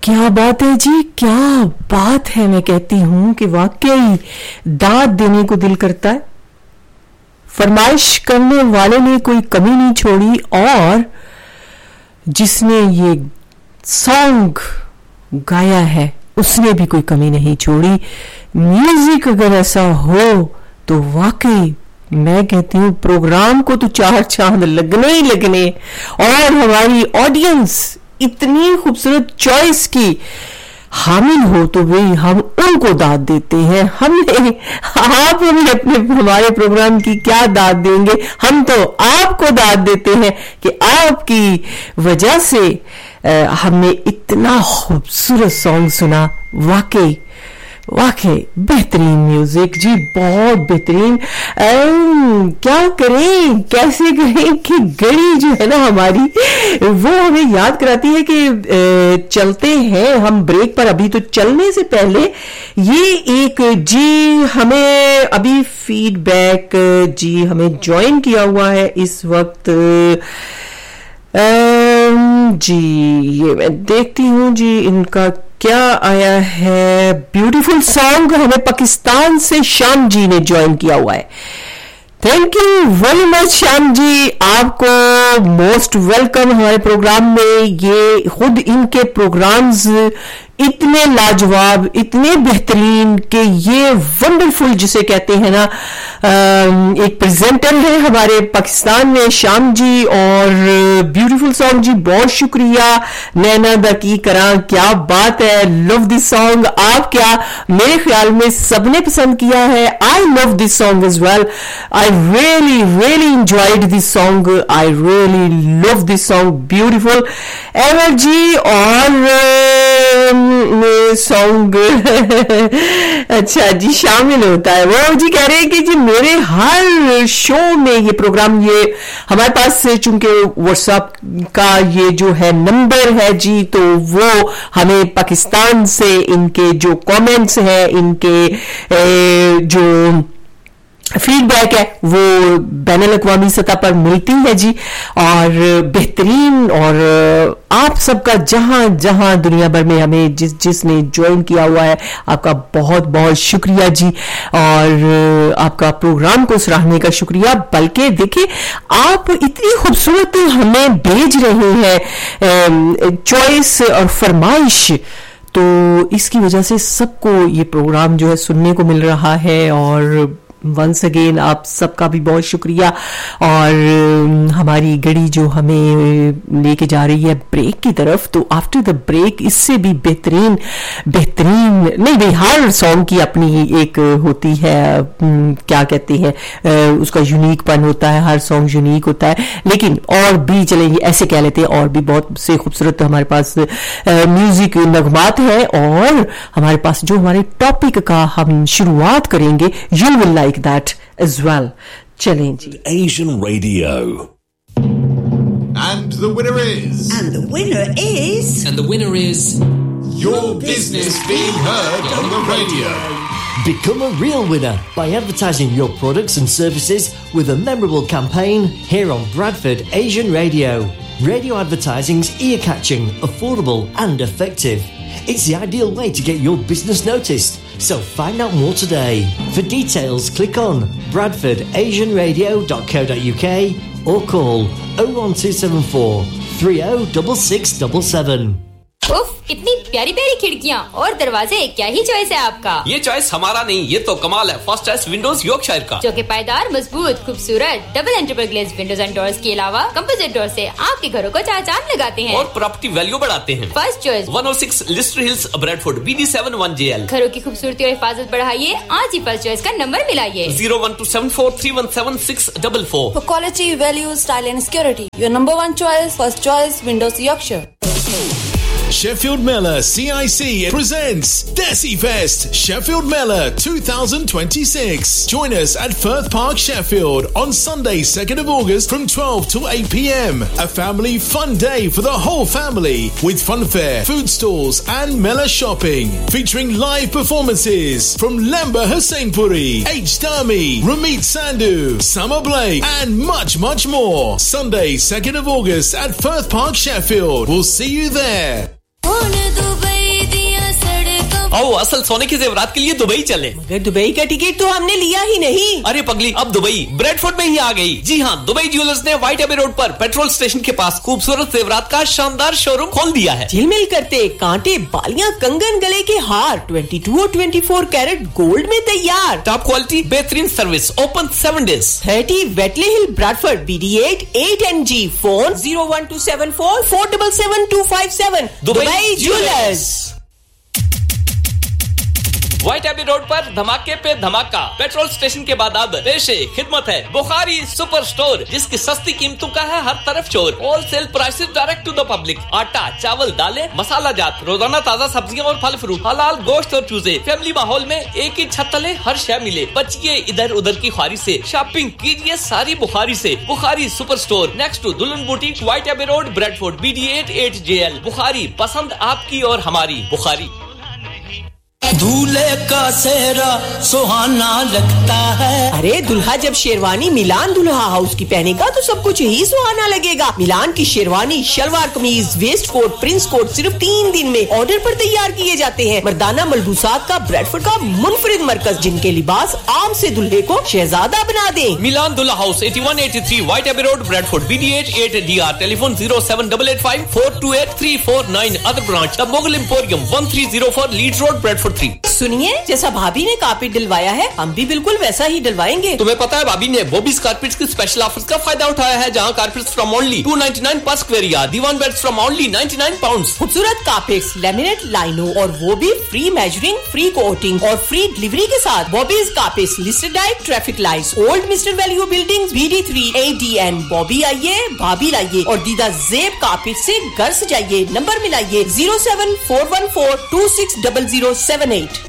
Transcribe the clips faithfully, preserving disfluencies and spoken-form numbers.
क्या बात है जी, क्या बात है. मैं कहती हूं कि वाकई दाद देने को दिल करता है. फरमाइश करने वाले ने कोई कमी नहीं छोड़ी और जिसने ये सॉन्ग गाया है उसने भी कोई कमी नहीं छोड़ी. म्यूजिक अगर ऐसा हो तो वाकई मैं कहती हूँ प्रोग्राम को तो चार चांद लगने ही लगने. और हमारी ऑडियंस इतनी खूबसूरत चॉइस की हामिल हो तो वे हम उनको दाद देते हैं. हमने आप हमें अपने हमारे प्रोग्राम की क्या दाद देंगे, हम तो आपको दाद देते हैं कि आपकी वजह से आ, हमने इतना खूबसूरत सॉन्ग सुना. वाकई वाकई बेहतरीन म्यूजिक जी, बहुत बेहतरीन. क्या करें, कैसे करें कि घड़ी जो है ना हमारी वो हमें याद कराती है कि ए, चलते हैं हम ब्रेक पर. अभी तो चलने से पहले ये एक जी हमें अभी फीडबैक जी हमें ज्वाइन किया हुआ है इस वक्त. जी ये मैं देखती हूँ जी इनका क्या आया है. ब्यूटीफुल सॉन्ग हमें पाकिस्तान से श्याम जी ने ज्वाइन किया हुआ है. Thank you very much Shyam ji, आपको मोस्ट वेलकम हमारे प्रोग्राम में. ये खुद इनके प्रोग्राम्स इतने लाजवाब, इतने बेहतरीन कि ये वंडरफुल जिसे कहते हैं ना, एक प्रेजेंटर है हमारे पाकिस्तान में श्याम जी. और ब्यूटीफुल सॉन्ग जी, बहुत शुक्रिया. नैना दा की करा, क्या बात है. Love this song. आप क्या, मेरे ख्याल में सबने पसंद किया है. I love this song as well. I really really enjoyed this song. I really love this song. Beautiful energy और सॉन्ग अच्छा जी शामिल होता है. वो जी कह रहे हैं कि जी मेरे हर शो में ये प्रोग्राम, ये हमारे पास चूंकि व्हाट्सएप का ये जो है नंबर है जी, तो वो हमें पाकिस्तान से इनके जो कमेंट्स हैं, इनके ए, जो फीडबैक है वो बैनुल अक़वामी सतह पर मिलती है जी. और बेहतरीन, और आप सबका जहां जहां दुनिया भर में हमें जिस जिसने ज्वाइन किया हुआ है आपका बहुत बहुत शुक्रिया जी. और आपका प्रोग्राम को सराहने का शुक्रिया. बल्कि देखिए आप इतनी खूबसूरत हमें भेज रहे हैं चॉइस और फरमाइश, तो इसकी वजह से सबको ये प्रोग्राम जो है सुनने को मिल रहा है. और वंस अगेन आप सबका भी बहुत शुक्रिया. और हमारी घड़ी जो हमें लेके जा रही है ब्रेक की तरफ, तो आफ्टर द ब्रेक इससे भी बेहतरीन बेहतरीन नहीं भाई, हर सॉन्ग की अपनी एक होती है, क्या कहते हैं, उसका यूनिकपन होता है. हर सॉन्ग यूनिक होता है. लेकिन और भी चलेंगे, ऐसे कह लेते हैं, और भी बहुत से खूबसूरत हमारे पास म्यूजिक नगमात है. और हमारे पास जो हमारे टॉपिक का हम शुरुआत करेंगे, you will like that as well. Challenge Asian Radio. And the winner is. And the winner is. And the winner is. Your business being heard on the radio. Become a real winner by advertising your products and services with a memorable campaign here on Bradford Asian Radio. Radio advertising's ear-catching, affordable and effective. It's the ideal way to get your business noticed. So find out more today. For details, click on bradford asian radio dot co dot uk or call oh one two seven four three oh six six seven seven. उफ, इतनी प्यारी प्यारी खिड़कियां और दरवाजे, क्या ही choice है आपका. ये चॉइस हमारा नहीं, ये तो कमाल है. फर्स्ट चॉइस विंडोज यॉर्कशायर का, जो कि पायदार, मजबूत, खूबसूरत double and triple glaze Windows and doors के अलावा कंपोजिट डोर से आपके घरों को चार चांद लगाते हैं और प्रॉपर्टी वैल्यू बढ़ाते हैं. First choice one oh six Leicester hills, Bradford, B D seven one J L. घरों की खूबसूरती और हिफाजत बढ़ाइए, आज ही फर्स्ट चॉइस का number मिलाइए zero one two seven four three one seven six four four. For quality, value, style and security, your number one choice, first choice, Windows Yorkshire. Sheffield Miller C I C presents Desi Fest Sheffield Miller twenty twenty-six. Join us at Firth Park, Sheffield on Sunday second of August from twelve to eight p.m. A family fun day for the whole family with funfair, food stalls and Miller shopping. Featuring live performances from Lamba Husseinpuri, H. Dami, Ramit Sandhu, Summer Blake and much much more. Sunday second of August at Firth Park, Sheffield. We'll see you there. आओ असल सोने के जेवरात के लिए Dubai चले। मगर Dubai का टिकट तो हमने लिया ही नहीं। अरे पगली, अब दुबई ब्रेडफोर्ड में ही आ गई। जी हाँ, दुबई ज्वेलर्स ने व्हाइट एबे रोड पर पेट्रोल स्टेशन के पास खूबसूरत जेवरात का शानदार शोरूम खोल दिया है। झिलमिल करते कांटे, बालियां, कंगन, गले के हार बाईस और चौबीस कैरेट गोल्ड में तैयार। टॉप क्वालिटी, बेहतरीन service, open seven days. Thirty Whitley hill, Bradford, B D eight eight N G. Phone zero one two seven four four double seven to five seven. Dubai jewellers. White AB road पर धमाके पे धमाका। Petrol station के बाद अब पेशे खिदमत है बुखारी सुपर स्टोर, जिसकी सस्ती कीमतों का है हर तरफ शोर। Wholesale prices direct to the public. आटा, चावल, दालें, मसाला जात, रोजाना ताजा सब्जियां और फल फ्रूट, हलाल गोश्त और चूजे। फैमिली माहौल में एक ही छत तले हर शय मिले। बचिए इधर उधर की ख्वारी से, शॉपिंग कीजिए सारी बुखारी से। Bukhari super store next to दुल्हन boutique, white AB road, Bradford, B D eight eight J L. Bukhari, पसंद आपकी और हमारी बुखारी। दूल्हे का सेहरा सुहाना लगता है। अरे दुल्हा जब शेरवानी मिलान दुल्हा हाउस की पहनेगा तो सब कुछ ही सुहाना लगेगा। मिलान की शेरवानी, शलवार कमीज, वेस्ट कोट, प्रिंस कोट सिर्फ तीन दिन में ऑर्डर पर तैयार किए जाते हैं। मर्दाना मलबूसात का ब्रेडफोर्ड का मुनफरिद मरकज, जिनके लिबास आम से दुल्हे को शहजादा बना दे। मिलान दुल्हा हाउस इक्यासी सौ तिरासी, white AB road, Bradford, B D eight eight D R. Telephone zero seven eight eight five four to eight three four nine. Other branch the Mughal emporium, one three zero four Leeds road, Bradford three. सुनिए, जैसा भाभी ने carpet डलवाया है हम भी बिल्कुल वैसा ही डलवाएंगे। तुम्हें पता है भाभी ने बॉबीज कारपेट्स की स्पेशल ऑफर्स का फायदा उठाया है, जहां carpets from only to ninety nine पर square yard, Diwan beds from only ninety nine pounds. खूबसूरत कारपेट्स, लैमिनेट, लाइनो और वो भी फ्री मेजरिंग, फ्री कोटिंग और फ्री डिलीवरी के साथ। Bobby's carpets, listed diet, traffic lights, old mister value buildings, B D three A D N. Bobby आइए, भाभी लाइए और दीदा जेब कारपेट से घर सजाइए। Number मिलाइए zero seven four one four to six double zero seven eight.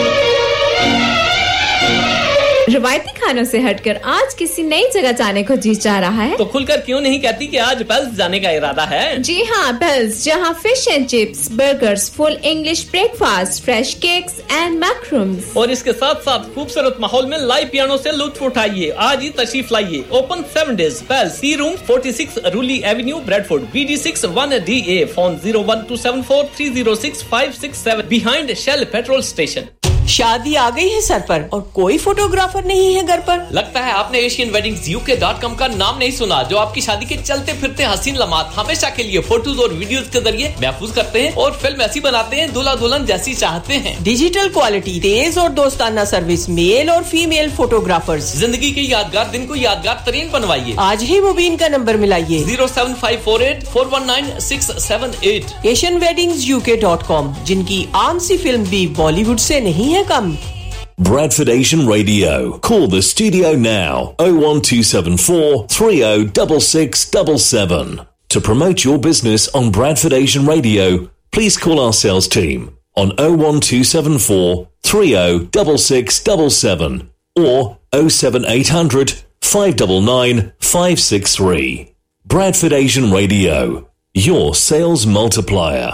रवायती खानों से हटकर आज किसी नई जगह जाने को जी चाह रहा है तो खुलकर क्यों नहीं कहती कि आज पेल्स जाने का इरादा है। जी हाँ, पेल्स, जहाँ fish and chips, burgers, full English breakfast, fresh cakes and मैक्रूम्स और इसके साथ साथ खूबसूरत माहौल में लाइव पियानो से लुत्फ उठाइए। आज ही तशरीफ लाइए। Open seven days. Pails, C room forty six रूली Avenue, Bradford, B D six one D A. Phone zero one two seven four three zero six five six seven, behind shell petrol station. शादी आ गई है sir पर और कोई photographer नहीं है घर पर। लगता है आपने Asian weddings UK dot com का नाम नहीं सुना, जो आपकी शादी के चलते फिरते हसीन लम्हात हमेशा के लिए फोटोज और वीडियोस के जरिए महफूज करते हैं और फिल्म ऐसी बनाते हैं दूल्हा दुल्हन जैसी चाहते हैं। डिजिटल क्वालिटी, तेज और दोस्ताना सर्विस, मेल और फीमेल फोटोग्राफर्स। जिंदगी के यादगार दिन को यादगार तरीन बनवाइए। आज ही मुबीन का number मिलाइए zero seven five four eight four one nine six seven eight. Asian weddings UK dot com, जिनकी आम सी फिल्म भी बॉलीवुड से नहीं है कम। Bradford Asian Radio. Call the studio now oh one two seven four three oh six six seven seven. To promote your business on Bradford Asian Radio, please call our sales team on oh one two seven four three oh six six seven seven or oh seven eight hundred five nine nine five six three. Bradford Asian Radio, your sales multiplier.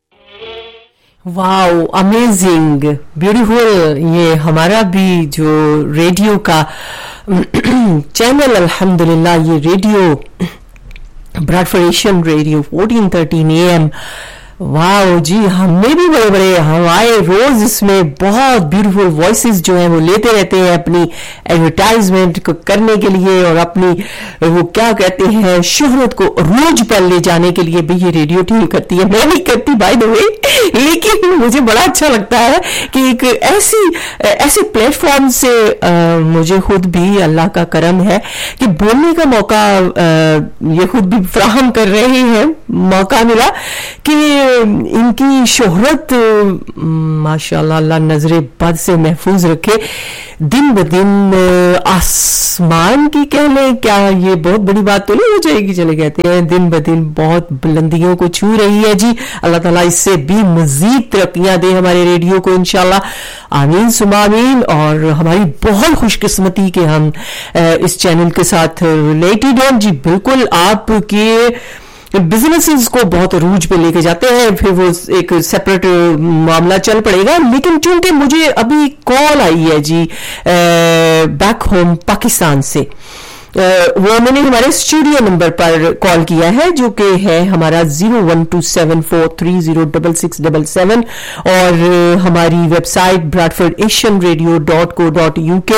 Wow, amazing, beautiful. ये हमारा भी जो radio का channel, अल्हम्दुलिल्लाह, ये radio Bradford Asian radio fourteen thirteen A M. Wow जी, हमने भी बड़े बड़े हवाए रोज इसमें बहुत ब्यूटीफुल वॉइसेस जो हैं वो लेते रहते हैं अपनी एडवर्टाइजमेंट को करने के लिए और अपनी वो क्या कहते हैं शोहरत को रोज पर ले जाने के लिए भी ये रेडियो ठीक करती है। मैं नहीं करती बाय द वे, लेकिन मुझे बड़ा अच्छा लगता है कि एक ऐसी ऐसे प्लेटफॉर्म से आ, मुझे खुद भी अल्लाह का करम है कि बोलने का मौका आ, ये खुद भी फराहम कर रहे हैं। मौका मिला कि इनकी शोहरत माशाल्लाह अल्लाह नजरे बद से महफूज रखे। दिन ब दिन आसमान की कह लें, क्या ये बहुत बड़ी बात तो नहीं हो जाएगी, चले कहते हैं दिन ब दिन बहुत बुलंदियों को छू रही है जी। अल्लाह ताला इससे भी मजीद तरक्कियां दे हमारे रेडियो को इंशाल्लाह, आमीन सुमा आमीन। और हमारी बहुत खुशकिस्मती कि हम इस चैनल के साथ रिलेटेड हैं जी। बिल्कुल आपके बिजनेसेस को बहुत अरूज पे लेके जाते हैं, फिर वो एक सेपरेट मामला चल पड़ेगा। लेकिन चूंकि मुझे अभी कॉल आई है जी बैक होम पाकिस्तान से, وہ میں نے ہمارے اسٹوڈیو نمبر پر کال کیا ہے جو کہ ہے ہمارا zero one to seven four three zero double six double seven, اور ہماری web site براڈفورڈ Asian radio dot کو ڈاٹ یو کے,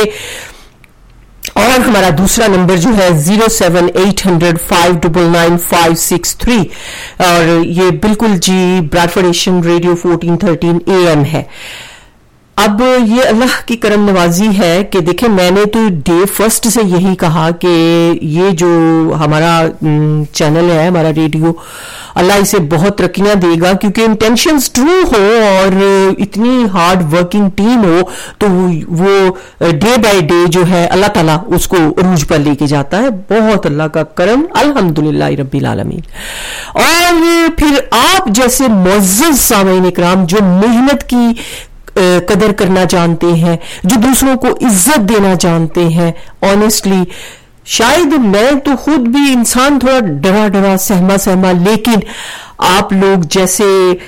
اور ہمارا دوسرا نمبر جو ہے zero seven eight hundred five double nine five six three, اور یہ بالکل جی براڈفورڈ Asian radio fourteen thirteen A M ہے. اب یہ اللہ کی کرم نوازی ہے کہ دیکھیں میں نے تو ڈے فرسٹ سے یہی کہا کہ یہ جو ہمارا چینل ہے, ہمارا ریڈیو, اللہ اسے بہت ترقیاں دے گا, کیونکہ انٹینشنز ٹرو ہو اور اتنی ہارڈ ورکنگ ٹیم ہو تو وہ ڈے بائی ڈے جو ہے اللہ تعالیٰ اس کو عروج پر لے کے جاتا ہے. بہت اللہ کا کرم, الحمدللہ رب العالمین. اور پھر آپ جیسے معزز سامعین اکرام جو محنت کی قدر کرنا جانتے ہیں, جو دوسروں کو عزت دینا جانتے ہیں, آنیسٹلی شاید میں تو خود بھی انسان تھوڑا ڈرا ڈرا سہما سہما, لیکن آپ لوگ جیسے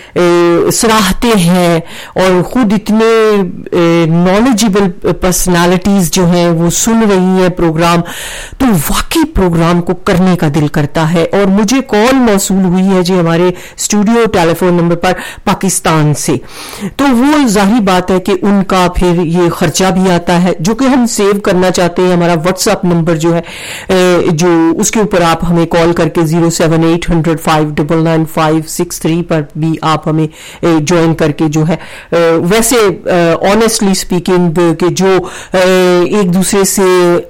سراہتے ہیں اور خود اتنے نالجبل پرسنالٹیز جو ہیں وہ سن رہی ہیں پروگرام, تو واقعی پروگرام کو کرنے کا دل کرتا ہے. اور مجھے کال موصول ہوئی ہے جی ہمارے اسٹوڈیو ٹیلی فون نمبر پر پاکستان سے, تو وہ ظاہری بات ہے کہ ان کا پھر یہ خرچہ بھی آتا ہے جو کہ ہم سیو کرنا چاہتے ہیں. ہمارا واٹس ایپ نمبر جو ہے جو اس کے اوپر آپ ہمیں کال کر کے zero seven eight hundred five double nine five six three پر بھی آپ ہمیں جوائن کر کے جو ہے, ویسے آنیسٹلی اسپیکنگ کہ جو ایک دوسرے سے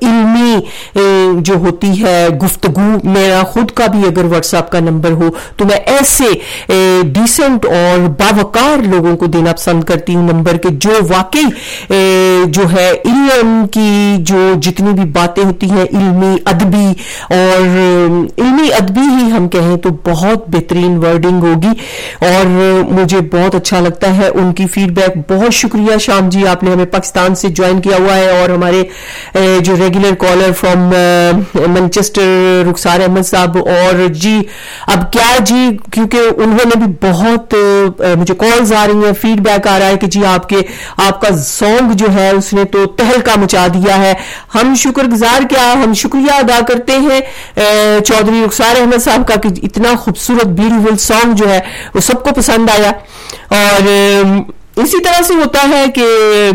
علمی جو ہوتی ہے گفتگو, میرا خود کا بھی اگر واٹس ایپ کا نمبر ہو تو میں ایسے ڈیسنٹ اور باوقار لوگوں کو دینا پسند کرتی ہوں نمبر کے جو واقعی جو ہے علم کی جو جتنی بھی باتیں ہوتی ہیں علمی ادبی, اور علمی ادبی ہی ہم کہیں تو بہت بہترین ورڈنگ ہوگی. اور مجھے بہت اچھا لگتا ہے ان کی فیڈ بیک. بہت شکریہ شام جی, آپ نے ہمیں پاکستان سے جوائن کیا ہوا ہے. اور ہمارے جو ریگولر کالر فرام مینچسٹر رخسار احمد صاحب, اور جی اب کیا جی کیونکہ انہوں نے بھی بہت مجھے کالز آ رہی ہیں, فیڈ بیک آ رہا ہے کہ جی آپ کے آپ کا سانگ جو ہے اس نے تو تہلکہ مچا دیا ہے. ہم شکر گزار کیا, ہم شکریہ ادا کرتے ہیں چودھری رخسار احمد صاحب کا کہ اتنا خوبصورت بیوٹیفل سانگ جو ہے وہ سب کو پسند آیا. اور اسی طرح سے ہوتا ہے کہ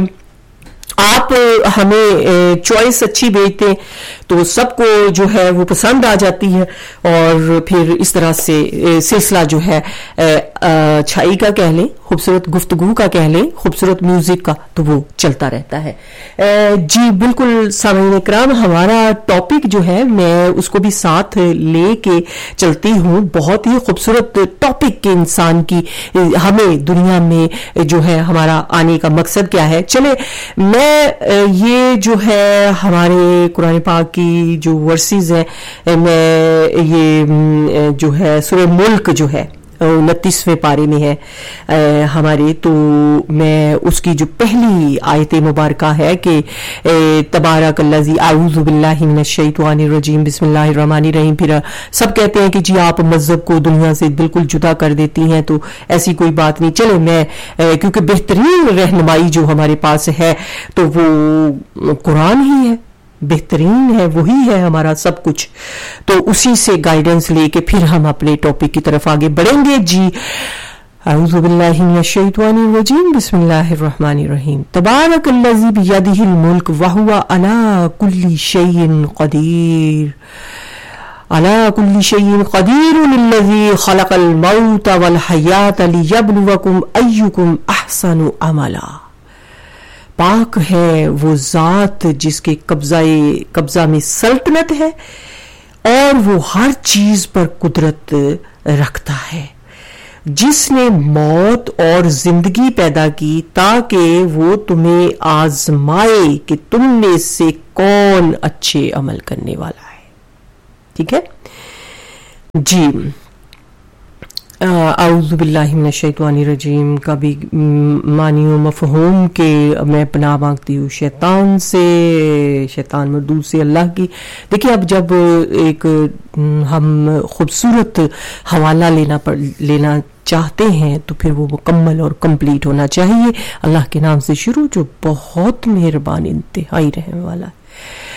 آپ ہمیں چوائس اچھی بھیجتے ہیں تو سب کو جو ہے وہ پسند آ جاتی ہے, اور پھر اس طرح سے سلسلہ جو ہے چھائی کا کہہ لیں, خوبصورت گفتگو کا کہہ لیں, خوبصورت میوزک کا, تو وہ چلتا رہتا ہے. جی بالکل سامعین اکرام, ہمارا ٹاپک جو ہے میں اس کو بھی ساتھ لے کے چلتی ہوں. بہت ہی خوبصورت ٹاپک کے انسان کی ہمیں دنیا میں جو ہے ہمارا آنے کا مقصد کیا ہے. چلے میں یہ جو ہے ہمارے قرآن پاک کی جو ورسز ہیں, میں یہ جو ہے سورہ ملک جو ہے انتیسویں پارے میں ہے ہمارے, تو میں اس کی جو پہلی آیت مبارکہ ہے کہ تبارک الذی اعوذ باللہ من الشیطان الرجیم بسم اللہ الرحمن الرحیم. پھر سب کہتے ہیں کہ جی آپ مذہب کو دنیا سے بالکل جدا کر دیتی ہیں, تو ایسی کوئی بات نہیں. چلو میں کیونکہ بہترین رہنمائی جو ہمارے پاس ہے تو وہ قرآن ہی ہے, بہترین ہے, وہی ہے ہمارا سب کچھ, تو اسی سے گائیڈنس لے کے پھر ہم اپنے ٹاپک کی طرف آگے بڑھیں گے. جی اعوذ باللہ من الشیطان الرجیم بسم اللہ الرحمن الرحیم. تبارک الذی بیدہ الملک وہو علی کل شیء قدیر علی کل شیء قدیر الذی خلق الموت والحیات لیبلوکم ایکم احسن عملا. پاک ہے وہ ذات جس کے قبضہ قبضہ میں سلطنت ہے اور وہ ہر چیز پر قدرت رکھتا ہے, جس نے موت اور زندگی پیدا کی تاکہ وہ تمہیں آزمائے کہ تم میں سے کون اچھے عمل کرنے والا ہے. ٹھیک ہے جی. اعوذ باللہ من الشیطان الرجیم کا بھی معنی و مفہوم کے میں پناہ مانگتی ہوں شیطان سے, شیطان مردود سے, اللہ کی. دیکھیں اب جب ایک ہم خوبصورت حوالہ لینا پر لینا چاہتے ہیں تو پھر وہ مکمل اور کمپلیٹ ہونا چاہیے. اللہ کے نام سے شروع جو بہت مہربان انتہائی رحم والا ہے.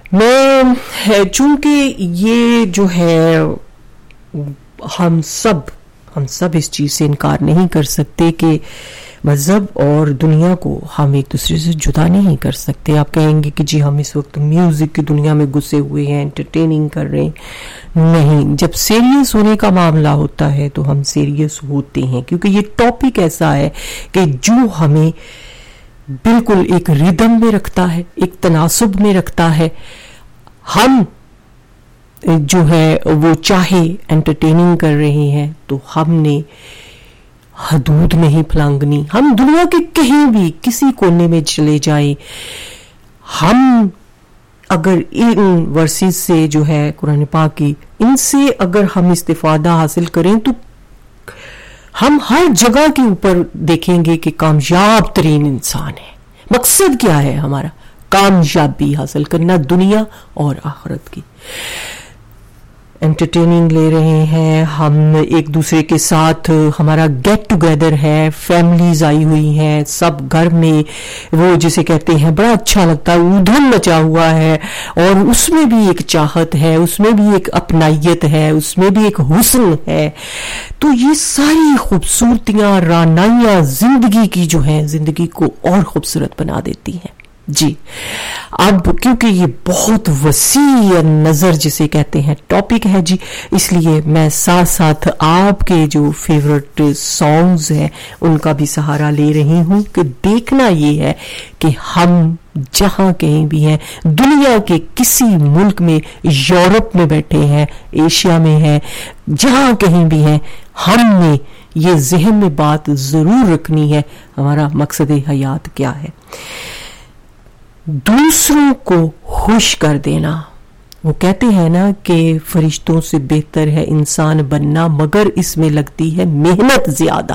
میں چونکہ یہ جو ہے ہم سب ہم سب اس چیز سے انکار نہیں کر سکتے کہ مذہب اور دنیا کو ہم ایک دوسرے سے جدا نہیں کر سکتے. آپ کہیں گے کہ جی ہم اس وقت میوزک کی دنیا میں گھسے ہوئے ہیں, انٹرٹیننگ کر رہے ہیں. نہیں, جب سیریس ہونے کا معاملہ ہوتا ہے تو ہم سیریس ہوتے ہیں, کیونکہ یہ ٹاپک ایسا ہے کہ جو ہمیں بالکل ایک ریدم میں رکھتا ہے, ایک تناسب میں رکھتا ہے. ہم جو ہے وہ چاہے انٹرٹیننگ کر رہے ہیں تو ہم نے حدود نہیں پھلانگنی. ہم دنیا کے کہیں بھی کسی کونے میں چلے جائیں, ہم اگر ان ورسز سے جو ہے قرآن پاک کی, ان سے اگر ہم استفادہ حاصل کریں تو ہم ہر جگہ کے اوپر دیکھیں گے کہ کامیاب ترین انسان ہے. مقصد کیا ہے ہمارا؟ کامیابی حاصل کرنا دنیا اور آخرت کی. انٹرٹیننگ لے رہے ہیں ہم ایک دوسرے کے ساتھ, ہمارا گیٹ ٹوگیدر ہے, فیملیز آئی ہوئی ہیں, سب گھر میں وہ جسے کہتے ہیں بڑا اچھا لگتا ہے, ادھم مچا ہوا ہے, اور اس میں بھی ایک چاہت ہے, اس میں بھی ایک اپنائیت ہے, اس میں بھی ایک حسن ہے. تو یہ ساری خوبصورتیاں, رانائیاں زندگی کی جو ہیں زندگی کو اور خوبصورت بنا دیتی ہیں. جی اب کیونکہ یہ بہت وسیع نظر جسے کہتے ہیں ٹاپک ہے جی, اس لیے میں ساتھ ساتھ آپ کے جو فیورٹ سانگز ہیں ان کا بھی سہارا لے رہی ہوں کہ دیکھنا یہ ہے کہ ہم جہاں کہیں بھی ہیں, دنیا کے کسی ملک میں, یورپ میں بیٹھے ہیں, ایشیا میں ہیں, جہاں کہیں بھی ہیں, ہم نے یہ ذہن میں بات ضرور رکھنی ہے ہمارا مقصد حیات کیا ہے. دوسروں کو خوش کر دینا. وہ کہتے ہیں نا کہ فرشتوں سے بہتر ہے انسان بننا, مگر اس میں لگتی ہے محنت زیادہ.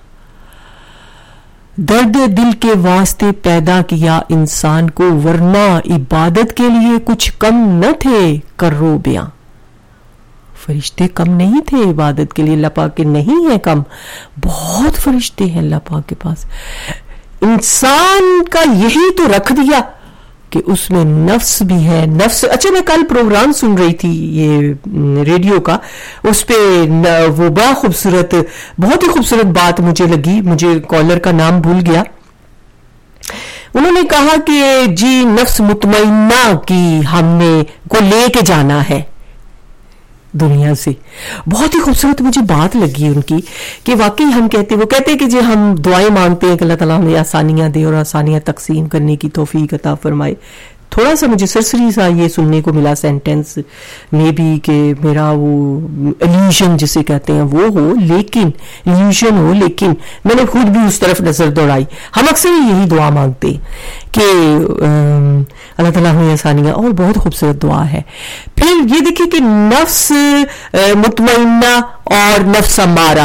درد دل کے واسطے پیدا کیا انسان کو, ورنہ عبادت کے لیے کچھ کم نہ تھے کرو بیاں. فرشتے کم نہیں تھے عبادت کے لیے, اللہ پاک کے نہیں ہیں کم, بہت فرشتے ہیں اللہ پاک کے پاس. انسان کا یہی تو رکھ دیا کہ اس میں نفس بھی ہے. نفس, اچھا میں کل پروگرام سن رہی تھی یہ ریڈیو کا, اس پہ وہ بڑا خوبصورت, بہت ہی خوبصورت بات مجھے لگی, مجھے کالر کا نام بھول گیا. انہوں نے کہا کہ جی نفس مطمئنہ کی ہم نے کو لے کے جانا ہے دنیا سے. بہت ہی خوبصورت مجھے بات لگی ان کی کہ واقعی ہم کہتے وہ کہتے کہ جی ہم دعائیں مانگتے ہیں کہ اللہ تعالیٰ ہمیں آسانیاں دے اور آسانیاں تقسیم کرنے کی توفیق عطا فرمائے. تھوڑا سا مجھے سرسری سا یہ سننے کو ملا سینٹینس میں بھی کہ میرا وہ ایلیوژن جسے کہتے ہیں وہ ہو, لیکن ایلیوژن ہو, لیکن میں نے خود بھی اس طرف نظر دوڑائی. ہم اکثر یہی دعا مانگتے کہ اللہ تعالیٰ ہمیں آسانیاں, اور بہت خوبصورت دعا ہے. پھر یہ دیکھیں کہ نفس مطمئنہ اور نفس امارہ,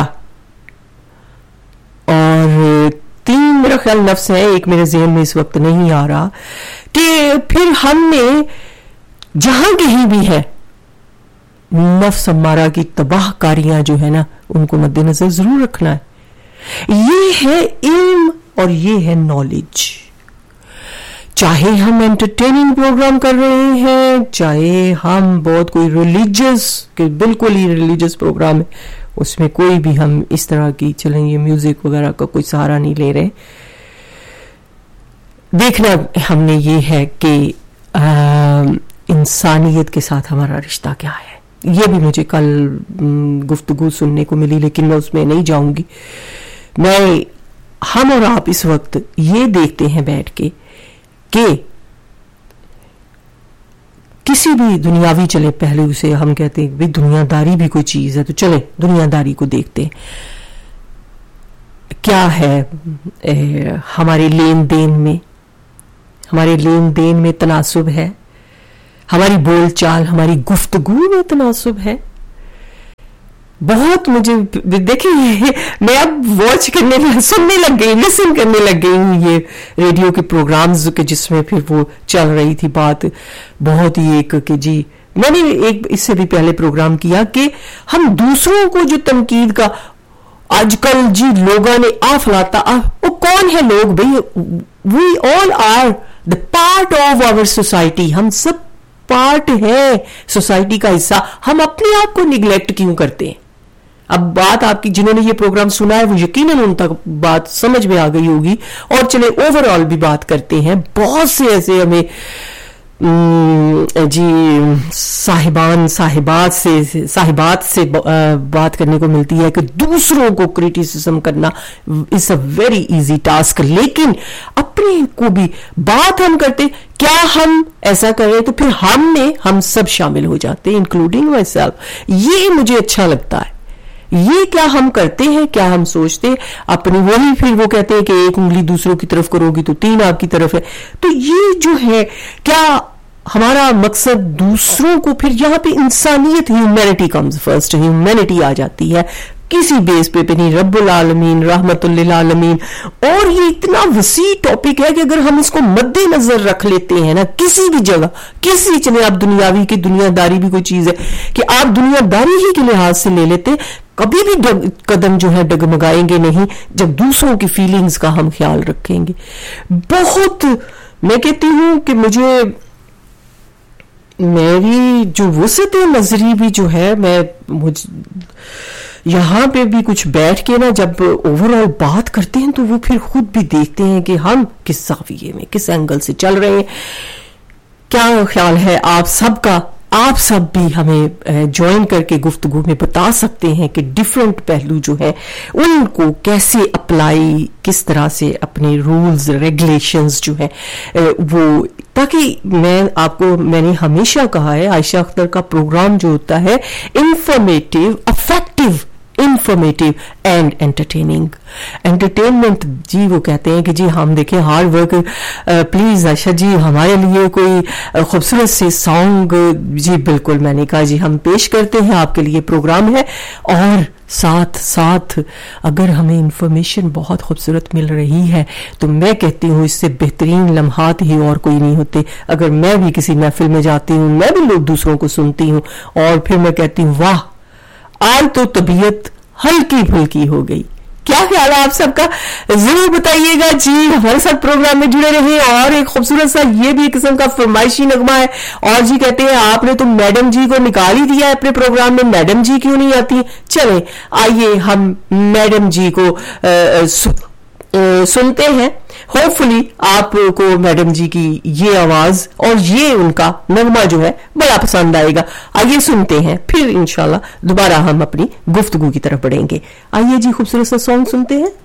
اور تین میرا خیال نفس ہے, ایک میرے ذہن میں اس وقت نہیں آ رہا, کہ پھر ہم نے جہاں کہیں بھی ہے نفس امارہ کی تباہ کاریاں جو ہے نا ان کو مد نظر ضرور رکھنا ہے. یہ ہے علم اور یہ ہے نالج. چاہے ہم انٹرٹیننگ پروگرام کر رہے ہیں, چاہے ہم بہت کوئی ریلیجس کہ بالکل ہی ریلیجس پروگرام ہے, اس میں کوئی بھی ہم اس طرح کی چلیں یہ میوزک وغیرہ کا کوئی سہارا نہیں لے رہے. دیکھنا ہم نے یہ ہے کہ انسانیت کے ساتھ ہمارا رشتہ کیا ہے. یہ بھی مجھے کل گفتگو سننے کو ملی, لیکن میں اس میں نہیں جاؤں گی. میں ہم اور آپ اس وقت یہ دیکھتے ہیں بیٹھ کے کہ کسی بھی دنیاوی, چلے پہلے اسے ہم کہتے ہیں بھئی دنیا داری بھی کوئی چیز ہے, تو چلے دنیا داری کو دیکھتے ہیں. کیا ہے ہمارے لین دین میں, ہمارے لین دین میں تناسب ہے, ہماری بول چال, ہماری گفتگو میں تناسب ہے. بہت مجھے دیکھیں میں اب واچ کرنے سننے لگ گئی, لسن کرنے لگ گئی ہوں یہ ریڈیو کے پروگرامز کے جس میں پھر وہ چل رہی تھی بات. بہت ہی ایک کہ جی میں نے ایک اس سے بھی پہلے پروگرام کیا کہ ہم دوسروں کو جو تنقید کا آج کل جی لوگوں نے آ فلاتا, وہ کون ہے لوگ بھئی, وی آل are the part of our society. ہم سب पार्ट है, सोसाइटी का हिस्सा, हम अपने आप को निगलेक्ट क्यों करते हैं? अब बात आपकी, जिन्होंने ये प्रोग्राम सुना है वो यकीनन उन तक बात समझ में आ गई होगी। और चले ओवरऑल भी बात करते हैं। बहुत से ऐसे हमें जी साहिबान साहिबात से साहिबात से बात करने को मिलती है कि दूसरों को क्रिटिसिज्म करना is a very easy task, लेकिन अपने को भी बात हम करते, क्या हम ऐसा करें तो फिर हम में हम सब शामिल हो जाते हैं, इंक्लूडिंग माई सेल्फ। ये मुझे अच्छा लगता है। ये क्या हम करते हैं, क्या हम सोचते हैं अपनी, वही फिर वो कहते हैं कि एक उंगली दूसरों की तरफ करोगी तो तीन आपकी तरफ है। तो ये जो है, क्या हमारा मकसद दूसरों को, फिर यहाँ पे इंसानियत, ह्यूमैनिटी कम्स फर्स्ट, ह्यूमैनिटी आ जाती है किसी बेस पे पे नहीं, रब्बुल आलमीन, रहमतुल लिल आलमीन। और ये इतना वसी टॉपिक है कि अगर हम इसको मद्देनजर रख लेते हैं ना, किसी भी जगह, किसी, चले आप दुनियावी की, दुनियादारी भी कोई चीज है कि आप दुनियादारी ही के लिहाज से ले लेते, कभी भी डग, कदम जो है डगमगाएंगे नहीं जब दूसरों की फीलिंग्स का हम ख्याल रखेंगे। बहुत, मैं कहती हूं कि मुझे, मेरी जो वसत नजरी भी जो है, मैं मुझ यहाँ पे भी कुछ बैठ के ना जब ओवरऑल बात करते हैं तो वो फिर खुद भी देखते हैं कि हम किस जाविये में, किस एंगल से चल रहे हैं। क्या ख्याल है आप सबका? आप सब भी हमें ज्वाइन करके गुफ्तगू में बता सकते हैं कि डिफरेंट पहलू जो है उनको कैसे अप्लाई, किस तरह से अपने रूल्स रेगुलेशंस जो है वो, ताकि मैं आपको, मैंने हमेशा कहा है आयशा अख्तर का प्रोग्राम जो होता है informative, affective, informative and entertaining. Entertainment जी वो कहते हैं कि जी हम देखें हार्ड वर्क, प्लीज आयशा जी हमारे लिए कोई खूबसूरत से सॉन्ग, जी बिल्कुल, मैंने कहा जी हम पेश करते हैं, आपके लिए प्रोग्राम है। और साथ साथ अगर हमें इंफॉर्मेशन बहुत खूबसूरत मिल रही है तो मैं कहती हूँ इससे बेहतरीन लम्हात ही और कोई नहीं होते। अगर मैं भी किसी महफिल में जाती हूँ, मैं भी लोग दूसरों को सुनती हूँ और फिर मैं कहती हूँ वाह, आज तो तबीयत हल्की फुल्की हो गई। क्या ख्याल है आप सबका? जरूर बताइएगा जी, हमारे साथ प्रोग्राम में जुड़े रहिए। और एक खूबसूरत सा ये भी एक किस्म का फरमाइशी नगमा है। और जी कहते हैं आपने तो मैडम जी को निकाल ही दिया है अपने प्रोग्राम में, मैडम जी क्यों नहीं आती? चले आइए हम मैडम जी को आ, सु, आ, सुनते हैं। होपफुली आपको मैडम जी की ये आवाज और ये उनका नगमा जो है बड़ा पसंद आएगा। आइए सुनते हैं, फिर इंशाल्लाह दोबारा हम अपनी गुफ्तगू की तरफ बढ़ेंगे। आइए जी खूबसूरत सा सॉन्ग सुनते हैं।